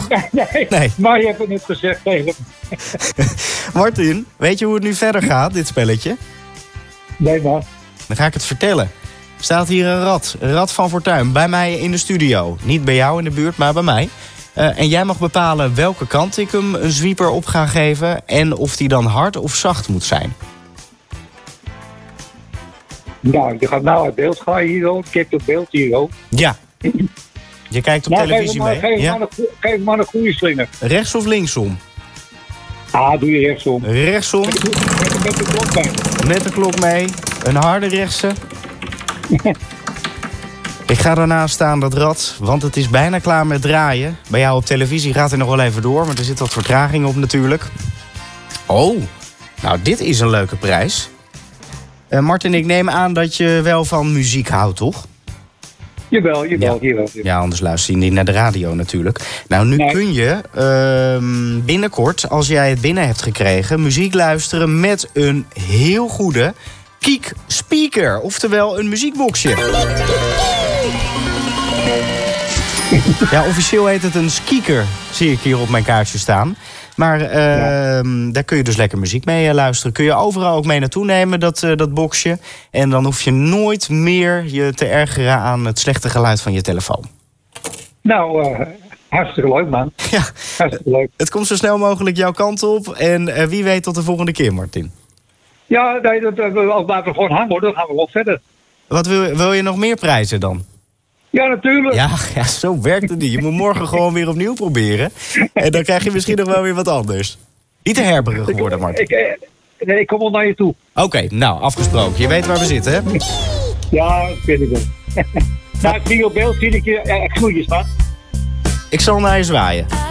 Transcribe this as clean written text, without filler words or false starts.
toch? Nee. Maar je hebt het net gezegd tegen me. Martin, weet je hoe het nu verder gaat, dit spelletje? Nee, maar. Dan ga ik het vertellen. Er staat hier een rad van Fortuin, bij mij in de studio. Niet bij jou in de buurt, maar bij mij. En jij mag bepalen welke kant ik hem een zwieper op ga geven... en of die dan hard of zacht moet zijn. Nou, je gaat nou uit beeld gaan hier, hoor. Kijk op beeld hier, hoor. Ja. Je kijkt op televisie mee. Geef maar een goede slinger. Rechts of linksom? Doe je rechtsom. Rechtsom. Met de klok mee. Met de klok mee. Een harde rechtse. Ik ga daarnaast staan, dat rad, want het is bijna klaar met draaien. Bij jou op televisie gaat hij nog wel even door, maar er zit wat vertraging op natuurlijk. Oh, nou dit is een leuke prijs. Martin, ik neem aan dat je wel van muziek houdt, toch? Jawel. Ja, anders luister je niet naar de radio natuurlijk. Nou, nu kun je binnenkort, als jij het binnen hebt gekregen... muziek luisteren met een heel goede Kiek speaker. Oftewel een muziekboxje. Ja, officieel heet het een speaker, zie ik hier op mijn kaartje staan. Maar daar kun je dus lekker muziek mee luisteren. Kun je overal ook mee naartoe nemen, dat boxje. En dan hoef je nooit meer je te ergeren aan het slechte geluid van je telefoon. Nou, hartstikke leuk, man. Ja, hartstikke leuk. Het komt zo snel mogelijk jouw kant op. En wie weet tot de volgende keer, Martin. Ja, nee, als we gewoon hangen, dan gaan we wel verder. Wat wil je nog meer prijzen dan? Ja, natuurlijk. Ja, zo werkt het niet. Je moet morgen gewoon weer opnieuw proberen. En dan krijg je misschien nog wel weer wat anders. Niet te herberig worden, Martin. Ik kom wel naar je toe. Oké, nou, afgesproken. Je weet waar we zitten, hè? Ja, dat weet ik wel. Nou, ik zie op beeld, zie ik je groeien staan. Ik zal naar je zwaaien.